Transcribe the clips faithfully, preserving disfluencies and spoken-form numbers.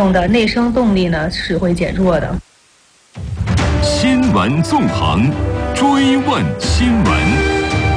用的内生动力呢是会减弱的。 新闻纵横，追问新闻。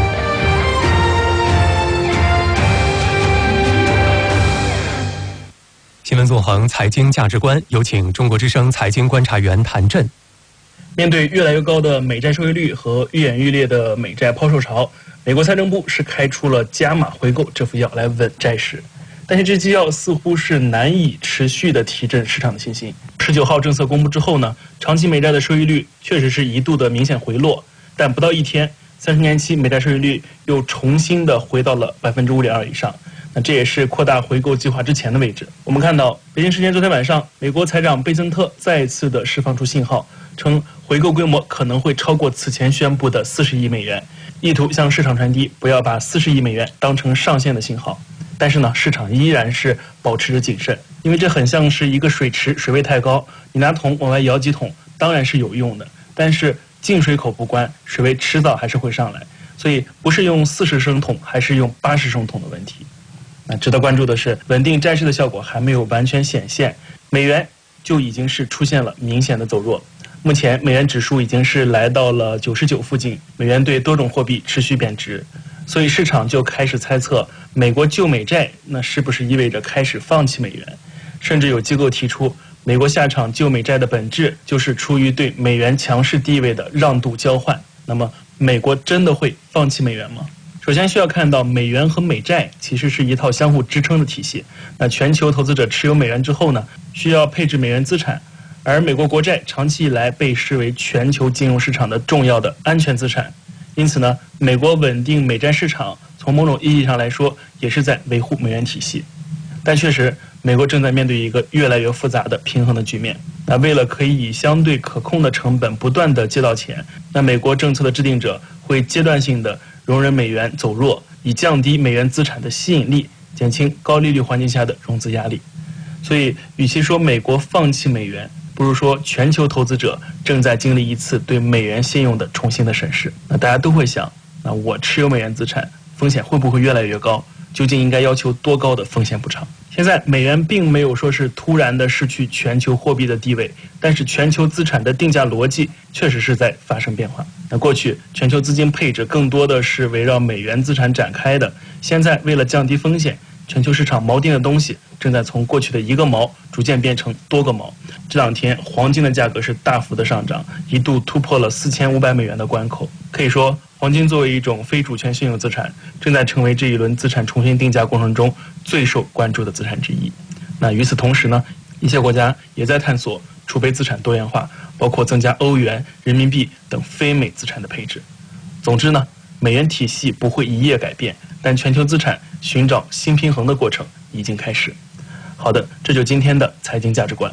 新闻纵横财经价值观，有请中国之声财经观察员谭震。 面对越来越高的美债收益率和愈演愈烈的美债抛售潮，美国财政部是开出了加码回购这副药来稳债市，但是这剂药似乎是难以持续的提振市场的信心。十九号政策公布之后呢，长期美债的收益率确实是一度的明显回落，但不到一天，三十年期美债收益率又重新的回到了百分之五点二以上。那这也是扩大回购计划之前的位置。我们看到，北京时间昨天晚上，美国财长贝森特再次的释放出信号，称回购规模可能会超过此前宣布的四十亿美元，意图向市场传递不要把四十亿美元当成上限的信号。但是呢，市场依然是保持着谨慎，因为这很像是一个水池，水位太高，你拿桶往外舀几桶当然是有用的，但是进水口不关，水位迟早还是会上来，所以不是用四十升桶还是用八十升桶的问题。那值得关注的是，稳定债市的效果还没有完全显现，美元就已经是出现了明显的走弱。目前美元指数已经是来到了九十九附近，美元对多种货币持续贬值，所以市场就开始猜测，美国救美债那是不是意味着开始放弃美元？甚至有机构提出，美国下场救美债的本质就是出于对美元强势地位的让渡交换。那么，美国真的会放弃美元吗？首先需要看到，美元和美债其实是一套相互支撑的体系。那全球投资者持有美元之后呢，需要配置美元资产，而美国国债长期以来被视为全球金融市场的重要的安全资产。因此呢，美国稳定美债市场，从某种意义上来说，也是在维护美元体系。但确实，美国正在面对一个越来越复杂的平衡的局面。那为了可以以相对可控的成本不断地借到钱，那美国政策的制定者会阶段性的容忍美元走弱，以降低美元资产的吸引力，减轻高利率环境下的融资压力。所以，与其说美国放弃美元，不如说全球投资者正在经历一次对美元信用的重新的审视。那大家都会想，那我持有美元资产，风险会不会越来越高？究竟应该要求多高的风险补偿？现在美元并没有说是突然的失去全球货币的地位，但是全球资产的定价逻辑确实是在发生变化。那过去全球资金配置更多的是围绕美元资产展开的，现在为了降低风险，全球市场锚定的东西正在从过去的一个锚逐渐变成多个锚。这两天黄金的价格是大幅的上涨，一度突破了四千五百美元的关口。可以说，黄金作为一种非主权信用资产，正在成为这一轮资产重新定价过程中最受关注的资产之一。那与此同时呢，一些国家也在探索储备资产多元化，包括增加欧元、人民币等非美资产的配置。总之呢，美元体系不会一夜改变，但全球资产寻找新平衡的过程已经开始。好的，这就是今天的财经价值观。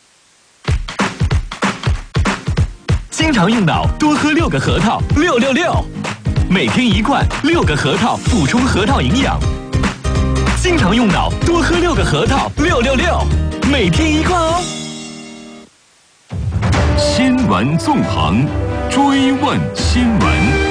经常用脑，多喝六个核桃，六六六，每天一罐，六个核桃补充核桃营养。经常用脑，多喝六个核桃，六六六，每天一罐哦。 新闻纵横，追问新闻。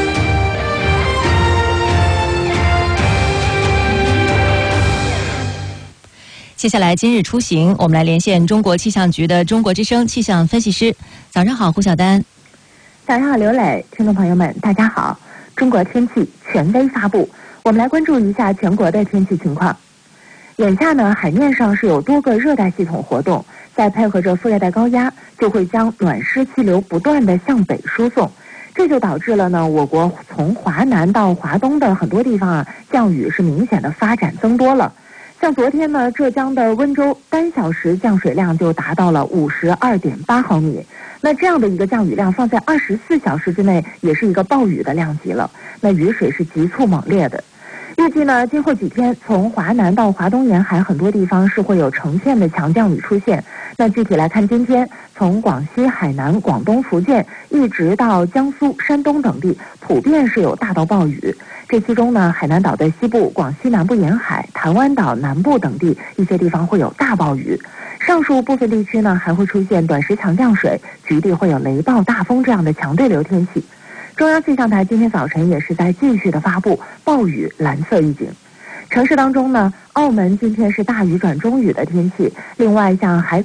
接下来今日出行，我们来连线中国气象局的中国之声气象分析师。早上好，胡晓丹。 早上好，刘磊，听众朋友们，大家好。中国天气权威发布，我们来关注一下全国的天气情况。眼下呢，海面上是有多个热带系统活动，再配合着副热带高压，就会将暖湿气流不断的向北输送，这就导致了呢，我国从华南到华东的很多地方啊，降雨是明显的发展增多了。像昨天呢，浙江的温州单小时降水量就达到了五十二点八毫米。那这样的一个降雨量放在二十四小时之内，也是一个暴雨的量级了。那雨水是急促猛烈的。预计呢，今后几天从华南到华东沿海很多地方是会有呈现的强降雨出现。那具体来看，今天从广西、海南、广东、福建一直到江苏、山东等地，普遍是有大到暴雨。这其中呢，海南岛的西部、广西南部沿海、台湾岛南部等地一些地方会有大暴雨。上述部分地区呢，还会出现短时强降水，局地会有雷暴、大风这样的强对流天气。中央气象台今天早晨也是在继续的发布暴雨蓝色预警。城市当中呢，澳门今天是大雨转中雨的天气，另外像海